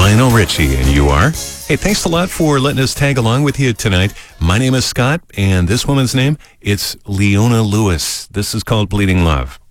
Lionel Richie, and you are? Hey, thanks a lot for letting us tag along with you tonight. My name is Scott, and this woman's name, it's Leona Lewis. This is called Bleeding Love.